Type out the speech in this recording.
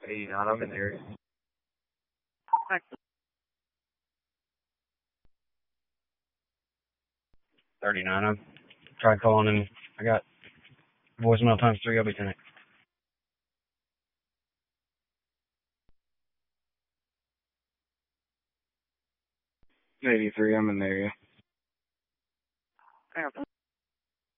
Hey, not up in there. 39. I've tried calling him. I got voicemail times 3. I'll be tonight. Maybe 3. I'm in there, yeah.